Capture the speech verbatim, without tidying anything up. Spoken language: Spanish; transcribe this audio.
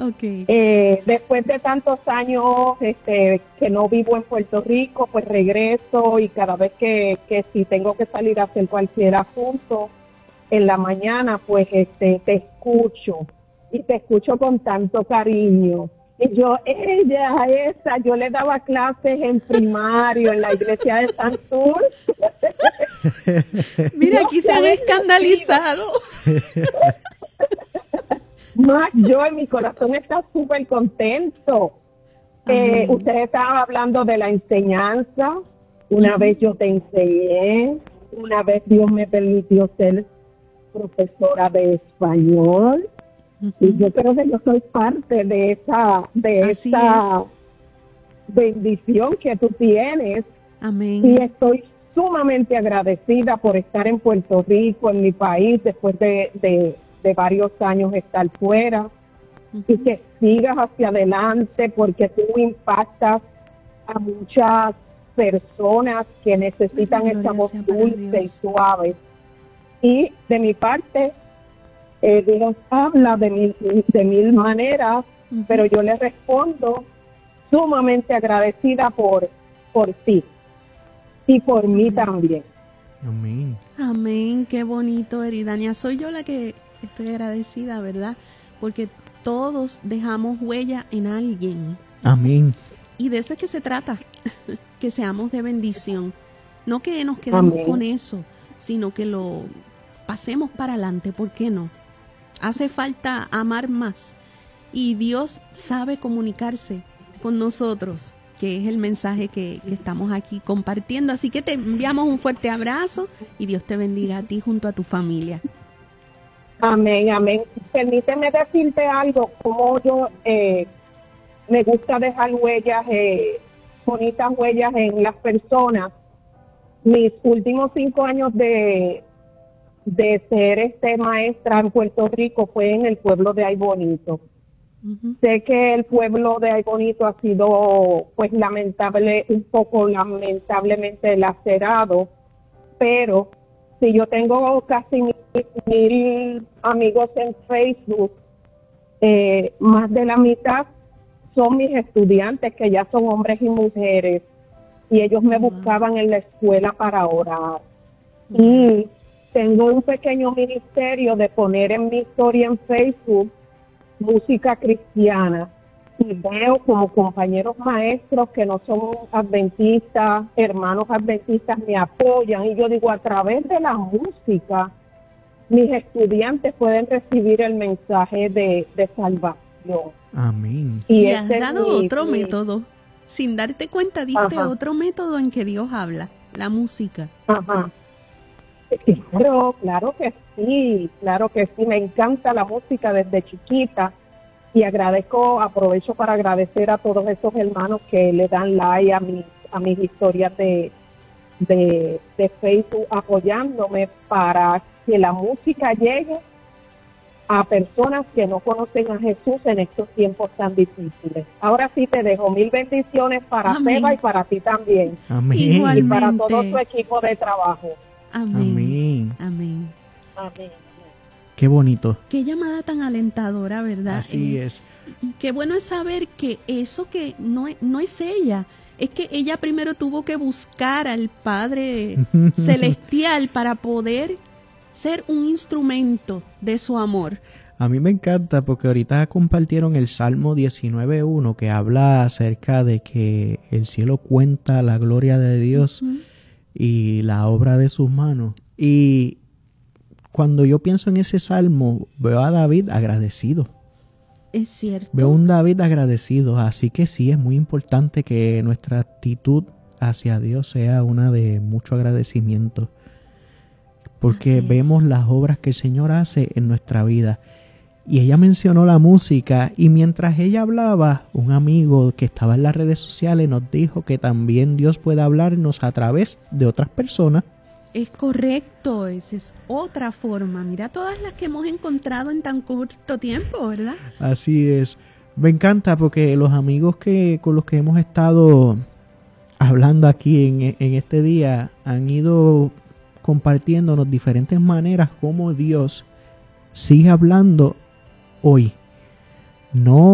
Okay. Eh, después de tantos años este, que no vivo en Puerto Rico, pues regreso y cada vez que, que si tengo que salir a hacer cualquier asunto en la mañana, pues este, te escucho y te escucho con tanto cariño. Y yo, ella, esa, yo le daba clases en primario en la iglesia de Santurce. Mira, Yo aquí se se ve había escandalizado. Más yo en mi corazón está súper contento. Eh, usted estaba hablando de la enseñanza. Una uh-huh. vez yo te enseñé, una vez Dios me permitió ser profesora de español. Uh-huh. Y yo creo que yo soy parte de esa, de Así esa es. bendición que tú tienes. Amén. Y estoy sumamente agradecida por estar en Puerto Rico, en mi país, después de, de, de varios años estar fuera. Uh-huh. Y que sigas hacia adelante porque tú impactas a muchas personas que necesitan Ay, esa voz dulce Dios. y suave. Y de mi parte, eh, Dios habla de mil, de mil maneras, uh-huh. pero yo le respondo sumamente agradecida por, por ti y por mí también. Amén. Amén, qué bonito, Eridania. Soy yo la que estoy agradecida, ¿verdad? Porque todos dejamos huella en alguien. Amén. Y de eso es que se trata, que seamos de bendición. No que nos quedemos Amén. Con eso, sino que lo pasemos para adelante, ¿por qué no? Hace falta amar más. Y Dios sabe comunicarse con nosotros, que es el mensaje que, que estamos aquí compartiendo. Así que te enviamos un fuerte abrazo y Dios te bendiga a ti junto a tu familia. Amén, amén. Permíteme decirte algo, como yo eh, me gusta dejar huellas, eh, bonitas huellas en las personas. Mis últimos cinco años de, de ser este maestra en Puerto Rico fue en el pueblo de Ay Bonito. Uh-huh. Sé que el pueblo de Ay Bonito ha sido, pues, lamentable, un poco lamentablemente lacerado, pero si yo tengo casi mil, mil amigos en Facebook, eh, más de la mitad son mis estudiantes, que ya son hombres y mujeres, y ellos me uh-huh. buscaban en la escuela para orar. Uh-huh. Y tengo un pequeño ministerio de poner en mi historia en Facebook música cristiana, y veo como compañeros maestros que no son adventistas, hermanos adventistas, me apoyan, y yo digo, a través de la música mis estudiantes pueden recibir el mensaje de, de salvación. Amén. Y, y has dado mi, otro mi... método, sin darte cuenta diste Ajá. otro método en que Dios habla, la música. Ajá. Claro, claro que sí, claro que sí, me encanta la música desde chiquita y agradezco, aprovecho para agradecer a todos esos hermanos que le dan like a mis, a mis historias de, de, de Facebook, apoyándome para que la música llegue a personas que no conocen a Jesús en estos tiempos tan difíciles. Ahora sí te dejo mil bendiciones para Amén. Seba y para ti también. Amén. Y para todo tu equipo de trabajo. Amén. Amén. Amén. Qué bonito. Qué llamada tan alentadora, ¿verdad? Así eh, es. Y qué bueno es saber que eso que no es, no es ella, es que ella primero tuvo que buscar al Padre Celestial para poder ser un instrumento de su amor. A mí me encanta porque ahorita compartieron el Salmo diecinueve uno que habla acerca de que el cielo cuenta la gloria de Dios uh-huh. y la obra de sus manos. Y cuando yo pienso en ese salmo, veo a David agradecido. Es cierto. Veo un David agradecido, así que sí, es muy importante que nuestra actitud hacia Dios sea una de mucho agradecimiento. Porque vemos las obras que el Señor hace en nuestra vida. Y ella mencionó la música, y mientras ella hablaba, un amigo que estaba en las redes sociales nos dijo que también Dios puede hablarnos a través de otras personas. Es correcto, esa es otra forma. Mira todas las que hemos encontrado en tan corto tiempo, ¿verdad? Así es. Me encanta porque los amigos que con los que hemos estado hablando aquí en, en este día han ido compartiéndonos diferentes maneras como Dios sigue hablando hoy. No